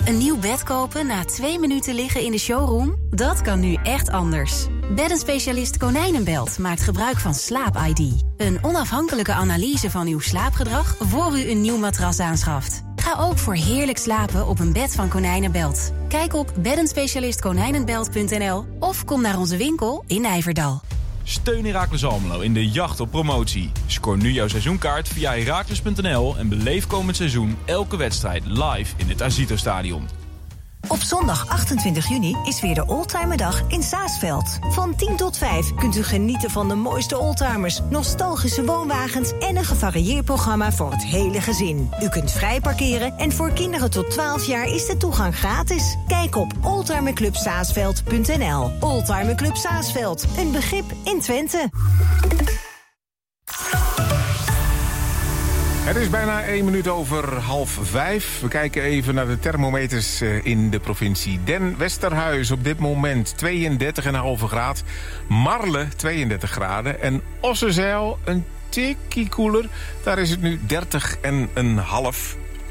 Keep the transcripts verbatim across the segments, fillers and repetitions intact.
Een nieuw bed kopen na twee minuten liggen in de showroom? Dat kan nu echt anders. Beddenspecialist Konijnenbelt maakt gebruik van Slaap I D. Een onafhankelijke analyse van uw slaapgedrag voor u een nieuw matras aanschaft. Ga ook voor heerlijk slapen op een bed van Konijnenbelt. Kijk op beddenspecialist konijnenbelt punt n l of kom naar onze winkel in Nijverdal. Steun Heracles Almelo in de jacht op promotie. Scoor nu jouw seizoenkaart via heracles punt n l en beleef komend seizoen elke wedstrijd live in het Azito-stadion. Op zondag achtentwintig juni is weer de Oldtimerdag in Saasveld. Van tien tot vijf kunt u genieten van de mooiste oldtimers, nostalgische woonwagens en een gevarieerd programma voor het hele gezin. U kunt vrij parkeren en voor kinderen tot twaalf jaar is de toegang gratis. Kijk op oldtimerclub saasveld punt n l. Oldtimerclub Saasveld, een begrip in Twente. Het is bijna één minuut over half vijf. We kijken even naar de thermometers in de provincie Den Westerhuis. Op dit moment tweeëndertig komma vijf graad. Marle tweeëndertig graden. En Ossenzeil een tikkie koeler. Daar is het nu dertig komma vijf.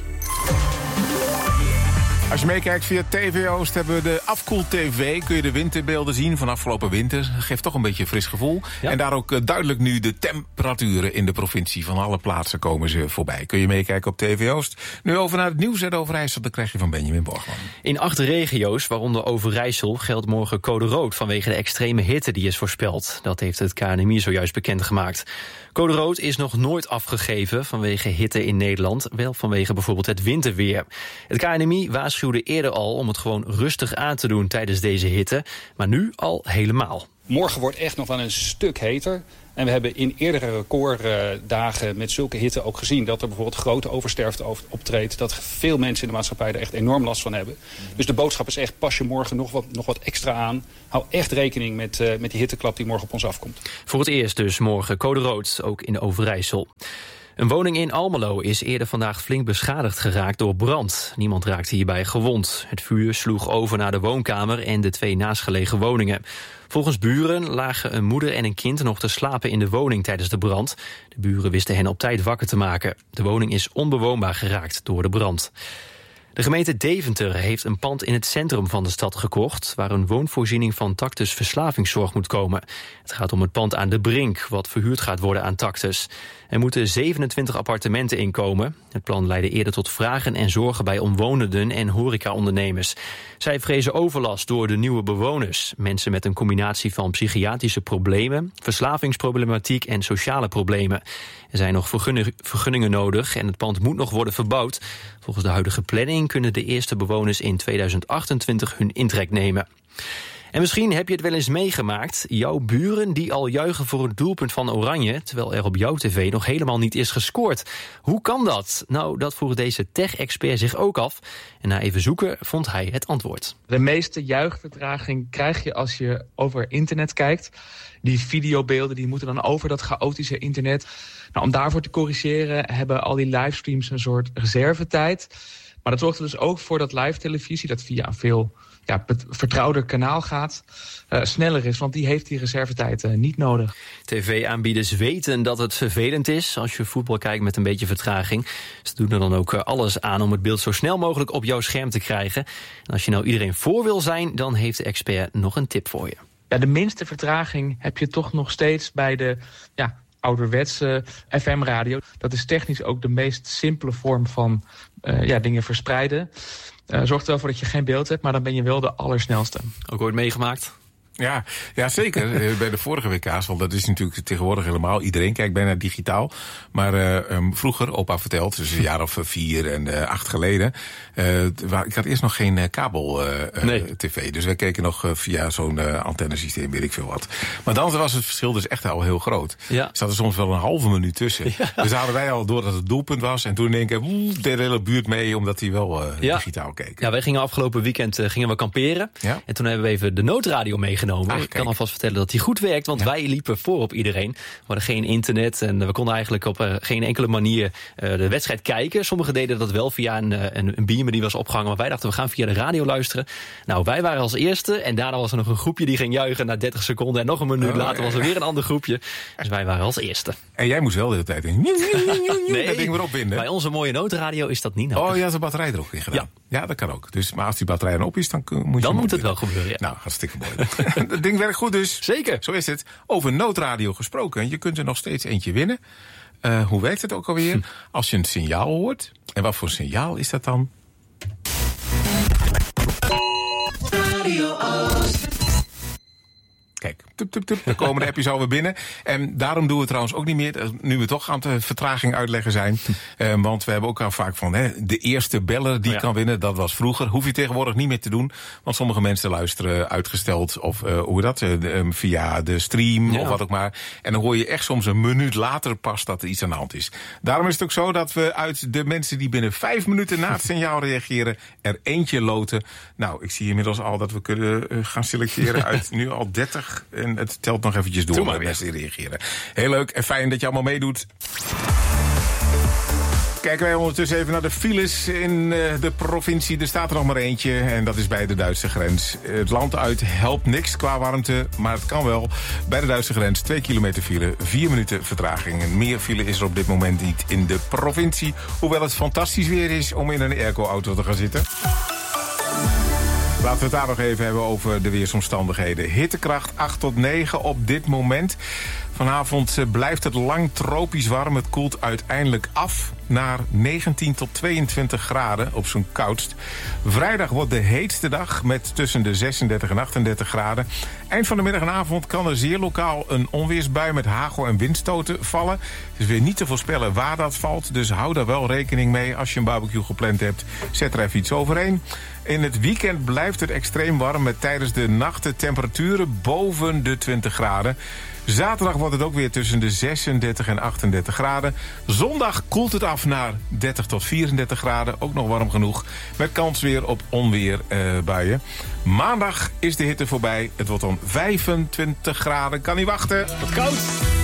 Als je meekijkt via T V Oost hebben we de Afkoel-T V. Kun je de winterbeelden zien van afgelopen winter. Dat geeft toch een beetje een fris gevoel. Ja. En daar ook duidelijk nu de temperaturen in de provincie. Van alle plaatsen komen ze voorbij. Kun je meekijken op T V Oost. Nu over naar het nieuws uit Overijssel. Dat krijg je van Benjamin Borgman. In acht regio's, waaronder Overijssel, geldt morgen code rood vanwege de extreme hitte die is voorspeld. Dat heeft het K N M I zojuist bekendgemaakt. Code rood is nog nooit afgegeven vanwege hitte in Nederland. Wel vanwege bijvoorbeeld het winterweer. Het K N M I waarschuwde eerder al om het gewoon rustig aan te doen tijdens deze hitte. Maar nu al helemaal. Morgen wordt echt nog wel een stuk heter. En we hebben in eerdere recorddagen met zulke hitte ook gezien dat er bijvoorbeeld grote oversterfte optreedt. Dat veel mensen in de maatschappij er echt enorm last van hebben. Dus de boodschap is echt, pas je morgen nog wat, nog wat extra aan. Hou echt rekening met, uh, met die hitteklap die morgen op ons afkomt. Voor het eerst dus morgen code rood, ook in Overijssel. Een woning in Almelo is eerder vandaag flink beschadigd geraakt door brand. Niemand raakte hierbij gewond. Het vuur sloeg over naar de woonkamer en de twee naastgelegen woningen. Volgens buren lagen een moeder en een kind nog te slapen in de woning tijdens de brand. De buren wisten hen op tijd wakker te maken. De woning is onbewoonbaar geraakt door de brand. De gemeente Deventer heeft een pand in het centrum van de stad gekocht, waar een woonvoorziening van Tactus Verslavingszorg moet komen. Het gaat om het pand aan de Brink, wat verhuurd gaat worden aan Tactus. Er moeten zevenentwintig appartementen inkomen. Het plan leidde eerder tot vragen en zorgen bij omwonenden en horecaondernemers. Zij vrezen overlast door de nieuwe bewoners. Mensen met een combinatie van psychiatrische problemen, verslavingsproblematiek en sociale problemen. Er zijn nog vergunningen nodig en het pand moet nog worden verbouwd. Volgens de huidige planning kunnen de eerste bewoners in tweeduizend achtentwintig hun intrek nemen. En misschien heb je het wel eens meegemaakt. Jouw buren die al juichen voor een doelpunt van Oranje, terwijl er op jouw tv nog helemaal niet is gescoord. Hoe kan dat? Nou, dat vroeg deze tech-expert zich ook af. En na even zoeken vond hij het antwoord. De meeste juichvertraging krijg je als je over internet kijkt. Die videobeelden die moeten dan over dat chaotische internet. Nou, om daarvoor te corrigeren hebben al die livestreams een soort reservetijd. Maar dat zorgt er dus ook voor dat live televisie, dat via een veel ja, vertrouwder kanaal gaat, uh, sneller is. Want die heeft die reservetijd uh, niet nodig. T V-aanbieders weten dat het vervelend is als je voetbal kijkt met een beetje vertraging. Ze doen er dan ook alles aan om het beeld zo snel mogelijk op jouw scherm te krijgen. En als je nou iedereen voor wil zijn, dan heeft de expert nog een tip voor je. Ja, de minste vertraging heb je toch nog steeds bij de ja, ouderwetse F M-radio. Dat is technisch ook de meest simpele vorm van uh, ja, dingen verspreiden. Uh, zorgt er wel voor dat je geen beeld hebt, maar dan ben je wel de allersnelste. Ook ooit meegemaakt? Ja, ja, zeker. Bij de vorige W K's, want dat is natuurlijk tegenwoordig helemaal. Iedereen kijkt bijna digitaal. Maar uh, um, vroeger, opa vertelt, dus een jaar of vier en uh, acht geleden. Uh, ik had eerst nog geen uh, kabel uh, nee. tv. Dus wij keken nog uh, via zo'n uh, antennesysteem, weet ik veel wat. Maar dan was het verschil dus echt al heel groot. Ja. Er zat er soms wel een halve minuut tussen. Ja. Dus hadden wij al door dat het doelpunt was. En toen in één keer woe, deed de hele buurt mee, omdat hij wel uh, ja. digitaal keek. Ja, wij gingen afgelopen weekend uh, gingen we kamperen. Ja. En toen hebben we even de noodradio meegenomen. meegenomen. Ach, ik kan alvast vertellen dat die goed werkt, want ja. wij liepen voor op iedereen. We hadden geen internet en we konden eigenlijk op uh, geen enkele manier uh, de wedstrijd kijken. Sommigen deden dat wel via een, een, een beamer die was opgehangen, maar wij dachten we gaan via de radio luisteren. Nou, wij waren als eerste en daarna was er nog een groepje die ging juichen na dertig seconden en nog een minuut oh, later was er weer een ander groepje. Dus wij waren als eerste. En jij moest wel de hele tijd in. Nee, dat ding weer opwinden. Bij onze mooie noodradio is dat niet nodig. Oh, je had de batterij er ook in gedaan. Ja. ja, dat kan ook. Dus, maar als die batterij dan op is, dan moet je Dan moet het wel gebeuren, ja. Nou, hartstikke mooi. Het ding werkt goed dus. Zeker. Zo is het. Over noodradio gesproken. Je kunt er nog steeds eentje winnen. Uh, hoe werkt het ook alweer? Hm. Als je een signaal hoort. En wat voor signaal is dat dan? Radio Oost. Kijk, tup, tup, tup, dan komen de appjes alweer binnen. En daarom doen we het trouwens ook niet meer, nu we toch aan de vertraging uitleggen zijn. Uh, want we hebben ook al vaak van, hè, de eerste beller die ja. kan winnen, dat was vroeger. Hoef je tegenwoordig niet meer te doen. Want sommige mensen luisteren uitgesteld of uh, hoe dat, uh, de, um, via de stream ja. of wat ook maar. En dan hoor je echt soms een minuut later pas dat er iets aan de hand is. Daarom is het ook zo dat we uit de mensen die binnen vijf minuten na het signaal reageren, er eentje loten. Nou, ik zie inmiddels al dat we kunnen uh, gaan selecteren uit nu al dertig. En het telt nog eventjes door met mensen die reageren. Heel leuk en fijn dat je allemaal meedoet. Kijken wij ondertussen even naar de files in uh, de provincie. Er staat er nog maar eentje en dat is bij de Duitse grens. Het land uit helpt niks qua warmte, maar het kan wel. Bij de Duitse grens twee kilometer file, vier minuten vertraging. En meer file is er op dit moment niet in de provincie. Hoewel het fantastisch weer is om in een airco-auto te gaan zitten. Laten we het daar nog even hebben over de weersomstandigheden. Hittekracht acht tot negen op dit moment. Vanavond blijft het lang tropisch warm. Het koelt uiteindelijk af naar negentien tot tweeëntwintig graden op zijn koudst. Vrijdag wordt de heetste dag met tussen de zesendertig en achtendertig graden. Eind van de middag en avond kan er zeer lokaal een onweersbui met hagel en windstoten vallen. Het is weer niet te voorspellen waar dat valt, dus hou daar wel rekening mee. Als je een barbecue gepland hebt, zet er even iets overheen. In het weekend blijft het extreem warm met tijdens de nachten temperaturen boven de twintig graden. Zaterdag wordt het ook weer tussen de zesendertig en achtendertig graden. Zondag koelt het af naar dertig tot vierendertig graden. Ook nog warm genoeg. Met kans weer op onweerbuien. Uh, Maandag is de hitte voorbij. Het wordt dan vijfentwintig graden. Kan niet wachten. Wat koud.